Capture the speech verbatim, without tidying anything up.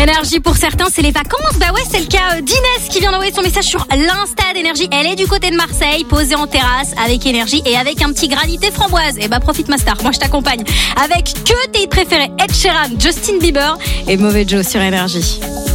Énergie pour certains, c'est les vacances. Bah ouais, c'est le cas d'Inès qui vient d'envoyer son message sur l'Insta d'Énergie. Elle est du côté de Marseille, posée en terrasse avec Énergie et avec un petit granité framboise. Et bah profite ma star, moi je t'accompagne avec que tes préférés Ed Sheeran, Justin Bieber et Mauvais Joe sur Énergie.